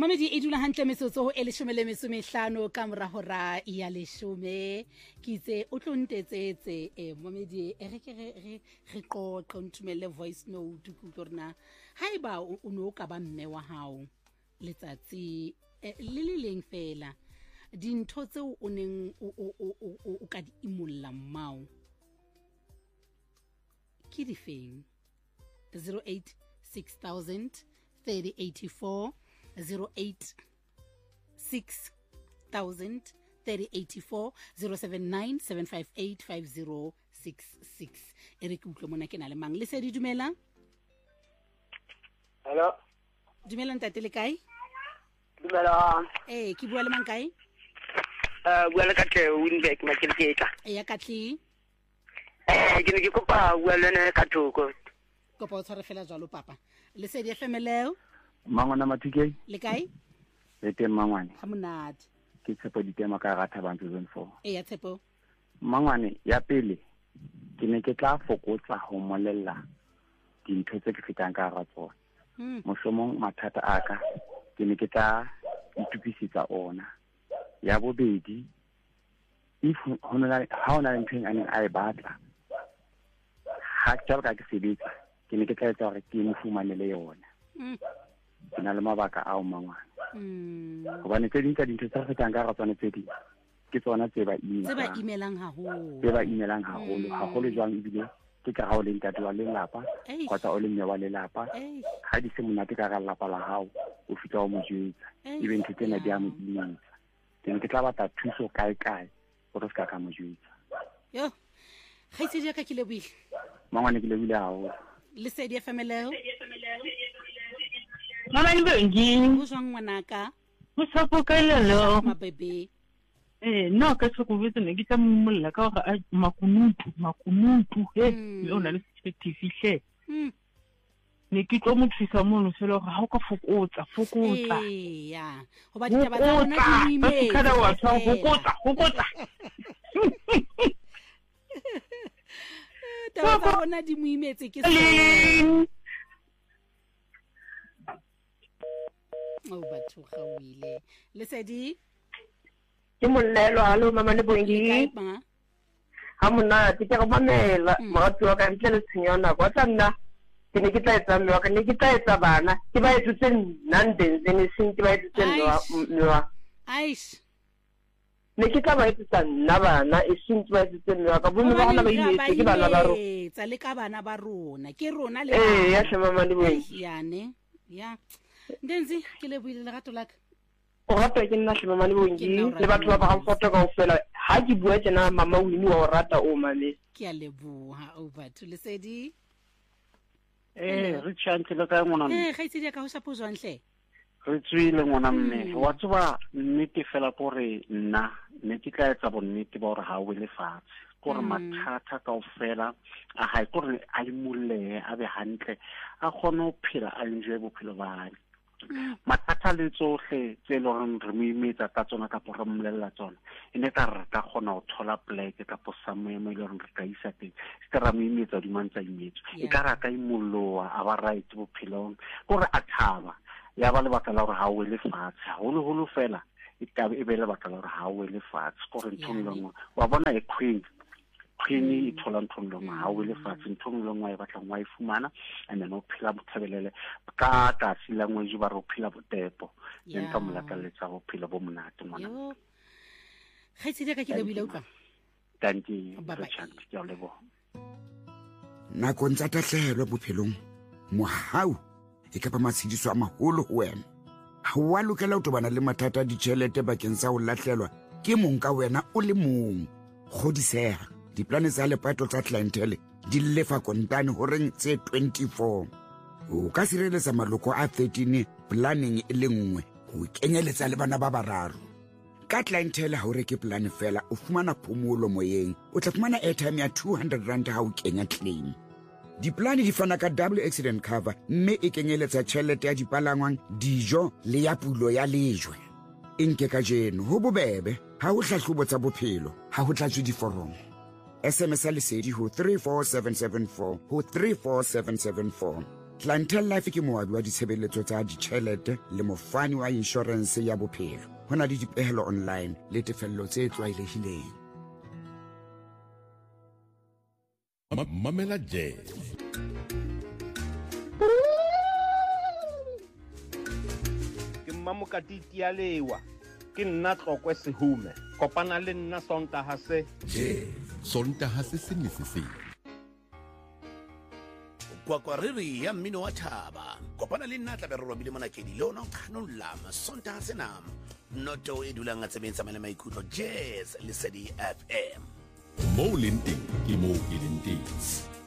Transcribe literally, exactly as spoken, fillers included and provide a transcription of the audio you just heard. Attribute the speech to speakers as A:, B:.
A: Mamedi e dula hantle metsotso e leshome le metso mehlano ka mora hora ya leshome ke itse o tlo ntetsetse e Mamedi e re ke re re qoqo ntumelle voice note ku tsorna haiba o no ka ba mme wa hao letsatsi le le leng fela dintho tseo o neng o ka di imulla mmao ke di feng zero eight six thousand thirty eighty-four zero eight six thousand thirty eighty-four zero seven nine seven five eight five zero six six ere ke utlo mona ke na le mang le se di dumela
B: hello
A: dumela ntate le kae
B: dumela
A: eh ke bua le mang kae
B: eh bua le ka tle Winback Makilkeka
A: eh ya katli
B: eh ke ne ke kopa bua le ne ka thoko
A: kopa o tshware fela jalo papa le se di F M leo
C: Mangwana Mathike
A: le kae
C: le teng mangwane
A: ha monate
C: ke tshepo ditema ka ga Thabang season four
A: eh ya tshepo
C: mangwane ya pele ke ne ke tla fokotsa ho molella dintho tse ke fetang ka ga tsona mohlomong mathata aka ke ne ke tla itukisetsa ona ya bobedi if hona ha ona nteng ane a e batla ha ke tla ke sebetsa ke ne ke tla etsa hore ke mo fumanele yona na le mabaka a o mangwana
A: mm
C: hobane tse ding tsa dintho tsa fetang ka ga tsona tse ding ke tsona tse ba email
A: tse ba emelang haholo
C: tse ba emelang haholo haholo jwang ebile ke ka ha o le ntate wa lelapa kgotsa o le mme wa lelapa ha di se monate ka ga lelapa la hao o fitla o mo jetsa ebe ntho tsena di a mo imetsa ke ke tla batla thuso kae kae gore se ka ka mo jetsa
A: yo ga itse di ka ke le buile
C: mangwane ke le buile haholo
A: le se di F M leo
D: Mama ni bengi
A: o jwang ngwanaka
D: o sapokela lo
A: mabebe
D: eh no ka se go vitse ne ke tla mmulla ka gore a makunutu makunutu he o na le certificate
A: mm
D: ne ke tlo mo thusa mono fela gore ha o ka fokotsa fokotsa
A: eh ya hoba ditaba tsa rona di ime
D: ka da wa tsa fokotsa fokotsa
A: taba tsa rona di muimetse ke se o batho ga o ile le se di
B: ke mollelo halo mama le bongi ha mona ke ke go mamela motho wa ka ntle le tshenyana go tla nna ke ne ke tla etsa mme wa ka ne ke tla etsa bana ke ba etsetse nanden ne seng ke ba etsetse mme wa
A: aish
B: ne ke tla ba etsetsa nna bana e seng ke ba etsetse mme wa ka bo mme ba na ba imetse ke bana ba ro
A: tsa le ka bana ba rona ke rona le
B: eh ya shema mama le bongi
A: yane ya ndenzi ke le buile lerato la ka
B: o rata ke nna shema mama le bongi le batho ba ba foto ka ofela ha ke bua tsena mama o ine wa rata o male
A: ke a leboha o batho le sedi
C: eh re tshantse le ka ngwana
A: eh ga itse di ka ho shapo jwanhle
C: re tswile ngwana mme wa tsoba nnete fela gore nna ne ke tla etsa bonnete ba gore ha o le fatshe gore mathata ka ofela a ha gore a imulle a be hantle a gone o phela a enjoy bophelo ba mathata le tsohle tse le re re mo imetsa ka tsona ka re mmolella tsona e ne ka re ka gona o thola pleke ka po samwe mo ile re re ka isa teng se ra mo imetsa di mantsa imetso e ka ra ka imolloa a ba right bophelong gore a thaba ya ba le batla la gore ha o le fatshe holo holo fela e ka e be le batla la gore ha o le fatshe gore nthong wa bona e queen queen e thola nthong le ngwa ha o le fatshe nthong le ngwa e batla ngwa e fumana and then o phela bothebelele ka ka sila ngwe ju ba ro phela botepo yen ka molaka le tsa go phela bo monate ngwana
A: yo ga itse ka ke le buile utlwa
C: tanti ba chant ya lebo
E: na go ntsa tatlhelo bophelong mohau e ka ba matshidiso a maholo ho wena ha wa lokela o tobana le mathata a ditšhelete bakeng sa ho latlhelwa ke mong ka wena o le mong godisega diplane tsa lepato tsa clientele di lefa kontane horeng tse twenty-four o ka sireletsa maloko a thirteen planning e le nngwe o kenyeletsa le bana ba bararo ka clientele ha o reke plan fela o fumana phomolo moyeng o tla fumana airtime ya two hundred rand ha o kenya claim diplane di fana ka double accident cover mme e kenyeletsa tšhelete ya dipalangwang dijo le ya pulo ya lejwe enke ka jeno ho bobebe ha o hlahlobo tsa bophelo ha ho tlatswe diforomo S M S lesedi ho three four seven seven four ho three four seven seven four Clientele Life ke moabi wa ditshebeletso tsa ditjhelete le mofani wa insurance ya bophelo. Ho na le dipehelo online le tefello tse tlwaelehileng.
F: Mamela Jazz.
G: Ke Mamokatiti ya lewa. Ke nna Tlokwe Sehume. Kopana le nna Sontaha se.
F: Jazz. Sontaha se semisisi.
H: Kwa riri ya mmino wa thaba kopana le nna tla be re robile monakedi le ona o qhanolla Sontaha senam noto e dulang a tsebentsha male maikutlo Jazz le Lesedi F M
F: Mo Linting ke mo ke lenteng.